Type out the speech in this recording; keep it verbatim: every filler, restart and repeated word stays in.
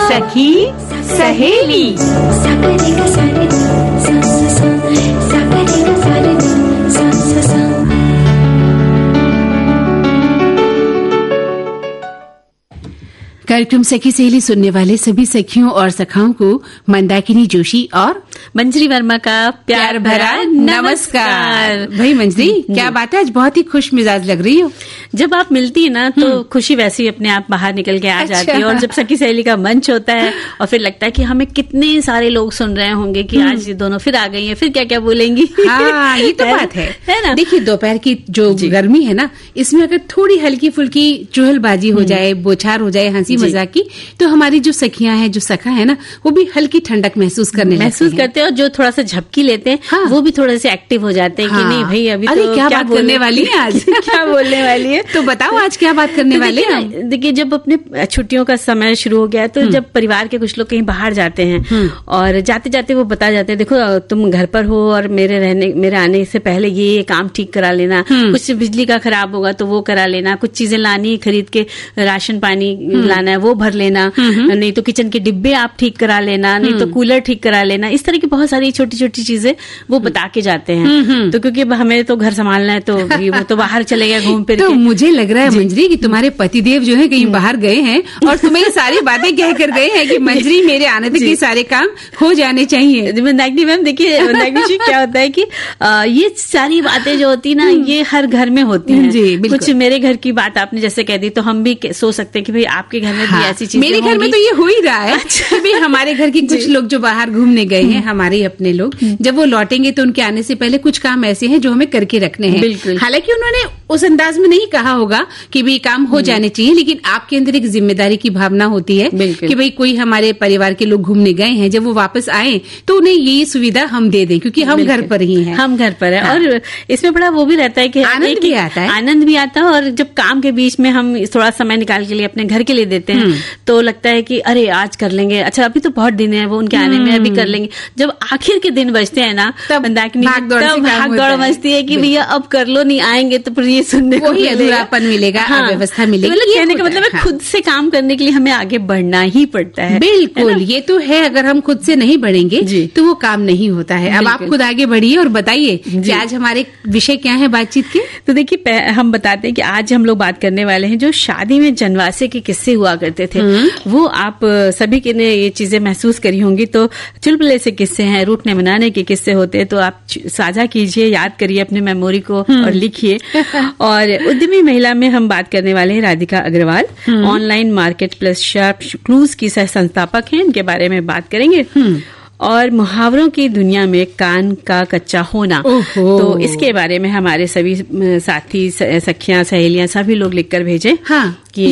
सखी सहेली। कार्यक्रम सखी सहेली सुनने वाले सभी सखियों और सखाओं को मंदाकिनी जोशी और मंजरी वर्मा का प्यार भरा नमस्कार। भाई मंजरी, क्या बात है, आज बहुत ही खुश मिजाज लग रही हो। जब आप मिलती है ना तो खुशी वैसी अपने आप बाहर निकल के आ जाती है। और जब सखी सहेली का मंच होता है और फिर लगता है कि हमें कितने सारे लोग सुन रहे होंगे कि आज ये दोनों फिर आ गई हैं, फिर क्या क्या बोलेंगी। हाँ, ये तो बात है, है ना। देखिए दोपहर की जो गर्मी है ना, इसमें अगर थोड़ी हल्की फुल्की चुहलबाजी हो जाए, बोछार हो जाए, हंसी मजाक की, तो हमारी जो सखियां हैं, जो सखा है ना, वो भी हल्की ठंडक महसूस करने महसूस करते हैं। और जो थोड़ा सा झपकी लेते हैं हाँ। वो भी थोड़े से एक्टिव हो जाते हैं। हाँ। कि नहीं भाई अभी अरे तो क्या, क्या बात करने वाली है आज क्या बोलने वाली है, तो बताओ आज क्या बात करने तो वाले हैं। देखिए जब अपने छुट्टियों का समय शुरू हो गया तो जब परिवार के कुछ लोग कहीं बाहर जाते हैं और जाते जाते वो बता जाते हैं, देखो तुम घर पर हो और मेरे रहने मेरे आने से पहले ये ये काम ठीक करा लेना, कुछ बिजली का खराब होगा तो वो करा लेना, कुछ चीजें लानी खरीद के, राशन पानी लाना है वो भर लेना, नहीं तो किचन के डिब्बे आप ठीक करा लेना, नहीं तो कूलर ठीक करा लेना। इस तरह की बहुत सारी छोटी छोटी चीजें वो बता के जाते हैं। तो क्योंकि हमें तो घर संभालना है तो वो तो बाहर चले गए घूम फिर तो के। मुझे लग रहा है मंजरी कि तुम्हारे पतिदेव जो है कहीं बाहर गए हैं और तुम्हें ये सारी बातें कह कर गए हैं कि मंजरी मेरे आने तक ये सारे काम हो जाने चाहिए। मंदाकिनी मैम देखिए, मंदाकिनी जी क्या होता है कि आ, ये सारी बातें जो होती ना ये हर घर में होती हैं। जी, कुछ मेरे घर की बात आपने जैसे कह दी तो हम भी सोच सकते हैं कि भाई आपके घर में भी ऐसी चीजें मेरे घर में तो ये हो ही रहा है। अच्छा। कि हमारे घर के कुछ लोग जो बाहर घूमने गए हैं, हमारे अपने लोग, जब वो लौटेंगे तो उनके आने से पहले कुछ काम ऐसे हैं जो हमें करके रखने हैं। बिल्कुल। हालांकि उन्होंने उस अंदाज में नहीं कहा होगा कि भाई काम हो जाने चाहिए, लेकिन आपके अंदर एक जिम्मेदारी की भावना होती है कि भाई कोई हमारे परिवार के लोग घूमने गए हैं, जब वो वापस आए तो उन्हें ये सुविधा हम दे दें, क्योंकि हम घर पर ही हैं। हम घर पर है। हाँ। और इसमें बड़ा वो भी रहता है कि आनंद भी आता है, आनंद भी आता है। और जब काम के बीच में हम थोड़ा समय निकाल के लिए अपने घर के लिए देते हैं तो लगता है कि अरे आज कर लेंगे, अच्छा अभी तो बहुत दिन है वो उनके आने में, अभी कर लेंगे। जब आखिर के दिन बचते हैं ना तब भाग दौड़ मचती है कि भैया अब कर लो, नहीं आएंगे तो फिर ये सुनने को अधूरापन मिलेगा, अव्यवस्था मिलेगी। मतलब कहने का मतलब है खुद से काम करने के लिए हमें आगे बढ़ना ही पड़ता है। बिल्कुल, ये तो है। अगर हम खुद से नहीं बढ़ेंगे तो वो काम नहीं होता है। अब आप खुद आगे बढ़िए और बताइए कि आज हमारे विषय क्या है बातचीत के। तो देखिए हम बताते हैं कि आज हम लोग बात करने वाले हैं जो शादी में जनवासे के किस्से हुआ करते थे। वो आप सभी के ने ये चीजें महसूस करी होंगी। तो चुलबुले से किस्से हैं, रूठने मनाने के किस्से होते हैं, तो आप साझा कीजिए, याद करिए अपने मेमोरी को और लिखिए। और उद्यमी महिला में हम बात करने वाले हैं Radhika Agarwal, online market place sharp clues की सह संस्थापक हैं, इनके बारे में बात करेंगे। और मुहावरों की दुनिया में कान का कच्चा होना, तो इसके बारे में हमारे सभी साथी सखियां सहेलियां सभी लोग लिखकर भेजे। हाँ। कि